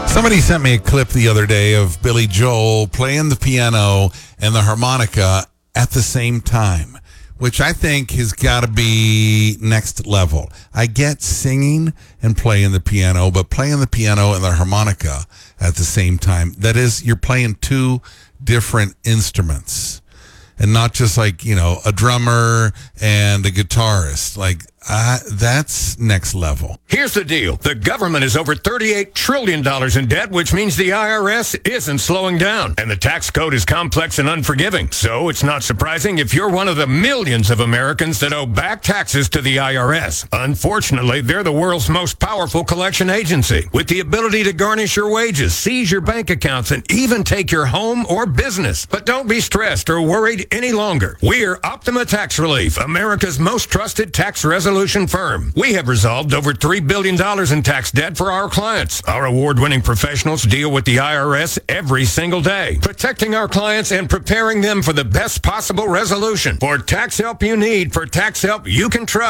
Somebody sent me a clip the other day of Billy Joel playing the piano and the harmonica at the same time, which I think has got to be next level. I get singing and playing the piano, but playing the piano and the harmonica at the same time, that is, you're playing two different instruments and not just like, a drummer and a guitarist. Like, that's next level. Here's the deal. The government is over $38 trillion in debt, which means the IRS isn't slowing down. And the tax code is complex and unforgiving. So it's not surprising if you're one of the millions of Americans that owe back taxes to the IRS. Unfortunately, they're the world's most powerful collection agency, with the ability to garnish your wages, seize your bank accounts, and even take your home or business. But don't be stressed or worried any longer. We're Optima Tax Relief, America's most trusted tax resolution firm. We have resolved over $3 billion in tax debt for our clients. Our award-winning professionals deal with the IRS every single day, protecting our clients and preparing them for the best possible resolution. For tax help you need, for tax help you can trust.